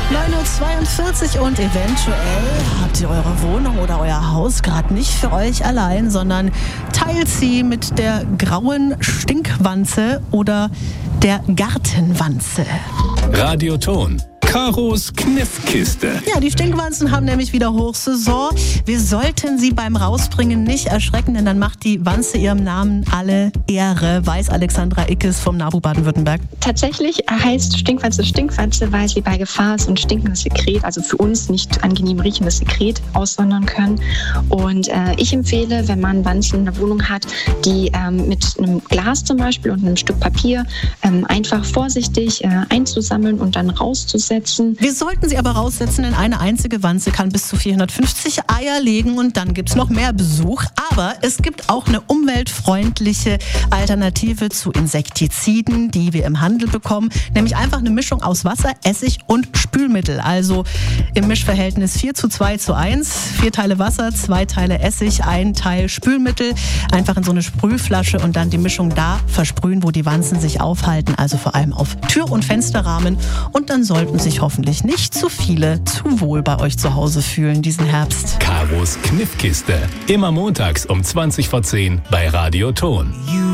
9:42 Uhr und eventuell habt ihr eure Wohnung oder euer Haus gerade nicht für euch allein, sondern teilt sie mit der grauen Stinkwanze oder der Gartenwanze. Radioton. Karos Kniffkiste. Ja, die Stinkwanzen haben nämlich wieder Hochsaison. Wir sollten sie beim Rausbringen nicht erschrecken, denn dann macht die Wanze ihrem Namen alle Ehre, weiß Alexandra Ickes vom NABU Baden-Württemberg. Tatsächlich heißt Stinkwanze Stinkwanze, weil sie bei Gefahr so ein stinkendes Sekret, also für uns nicht angenehm riechendes Sekret, aussondern können. Und ich empfehle, wenn man Wanzen in der Wohnung hat, die mit einem Glas zum Beispiel und einem Stück Papier einfach vorsichtig einzusammeln und dann rauszusetzen. Wir sollten sie aber raussetzen, denn eine einzige Wanze kann bis zu 450 Eier legen und dann gibt es noch mehr Besuch. Aber es gibt auch eine umweltfreundliche Alternative zu Insektiziden, die wir im Handel bekommen, nämlich einfach eine Mischung aus Wasser, Essig und Spülmittel. Also im Mischverhältnis 4:2:1, 4 Teile Wasser, 2 Teile Essig, 1 Teil Spülmittel, einfach in so eine Sprühflasche und dann die Mischung da versprühen, wo die Wanzen sich aufhalten, also vor allem auf Tür- und Fensterrahmen. Und dann sollten sich hoffentlich nicht zu viele zu wohl bei euch zu Hause fühlen diesen Herbst. Karos Kniffkiste. Immer montags um 20:10 bei Radioton.